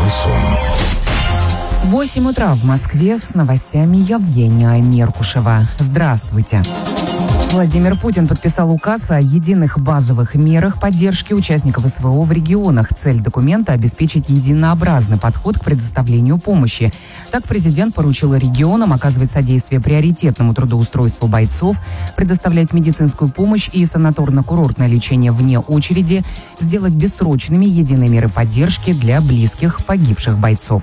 Шансон. 8 утра в Москве, с новостями Евгения Меркушева. Здравствуйте. Владимир Путин подписал указ о единых базовых мерах поддержки участников СВО в регионах. Цель документа – обеспечить единообразный подход к предоставлению помощи. Так президент поручил регионам оказывать содействие приоритетному трудоустройству бойцов, предоставлять медицинскую помощь и санаторно-курортное лечение вне очереди, сделать бессрочными единые меры поддержки для близких погибших бойцов.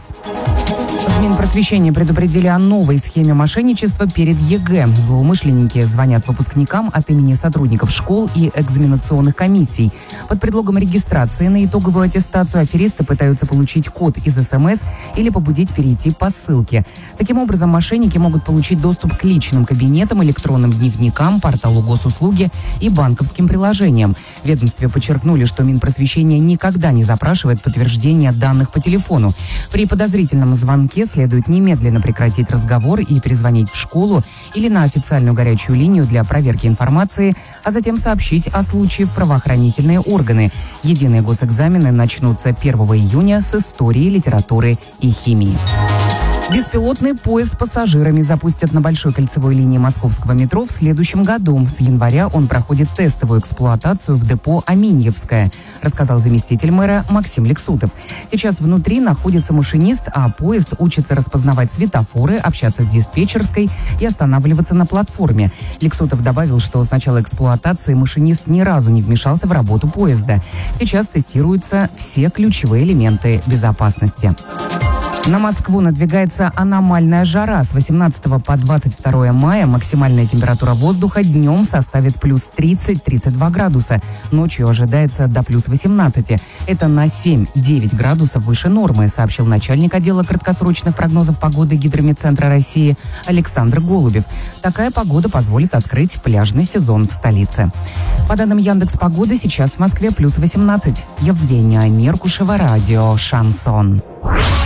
В Минпросвещении предупредили о новой схеме мошенничества перед ЕГЭ. Злоумышленники звонят выпускникам от имени сотрудников школ и экзаменационных комиссий. Под предлогом регистрации на итоговую аттестацию аферисты пытаются получить код из СМС или побудить перейти по ссылке. Таким образом, мошенники могут получить доступ к личным кабинетам, электронным дневникам, порталу госуслуги и банковским приложениям. В ведомстве подчеркнули, что Минпросвещение никогда не запрашивает подтверждение данных по телефону. При подозрительном звонке следует немедленно прекратить разговор и перезвонить в школу или на официальную горячую линию для проверки информации, а затем сообщить о случае в правоохранительные органы. Единые госэкзамены начнутся 1 июня с истории, литературы и химии. Беспилотный поезд с пассажирами запустят на большой кольцевой линии московского метро в следующем году. С января он проходит тестовую эксплуатацию в депо Аминьевское, рассказал заместитель мэра Максим Лексутов. Сейчас внутри находится машинист, а поезд учится распознавать светофоры, общаться с диспетчерской и останавливаться на платформе. Лексутов добавил, что с начала эксплуатации машинист ни разу не вмешался в работу поезда. Сейчас тестируются все ключевые элементы безопасности. На Москву надвигается аномальная жара. С 18 по 22 мая максимальная температура воздуха днем составит плюс 30-32 градуса. Ночью ожидается до плюс 18. Это на 7-9 градусов выше нормы, сообщил начальник отдела краткосрочных прогнозов погоды Гидрометцентра России Александр Голубев. Такая погода позволит открыть пляжный сезон в столице. По данным Яндекс.Погоды, сейчас в Москве плюс 18. Евгения Меркушева, радио «Шансон».